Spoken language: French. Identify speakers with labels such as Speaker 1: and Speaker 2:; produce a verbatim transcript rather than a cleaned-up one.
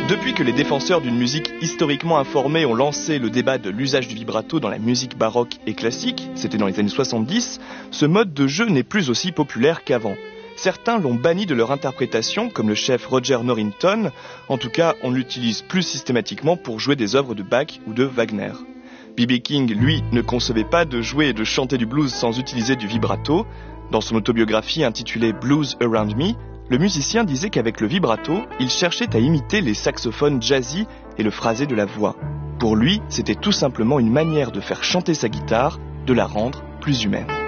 Speaker 1: Depuis que les défenseurs d'une musique historiquement informée ont lancé le débat de l'usage du vibrato dans la musique baroque et classique, c'était dans les années soixante-dix, ce mode de jeu n'est plus aussi populaire qu'avant. Certains l'ont banni de leur interprétation, comme le chef Roger Norrington. En tout cas, on l'utilise plus systématiquement pour jouer des œuvres de Bach ou de Wagner. B B King, lui, ne concevait pas de jouer et de chanter du blues sans utiliser du vibrato. Dans son autobiographie intitulée Blues Around Me, le musicien disait qu'avec le vibrato, il cherchait à imiter les saxophones jazzy et le phrasé de la voix. Pour lui, c'était tout simplement une manière de faire chanter sa guitare, de la rendre plus humaine.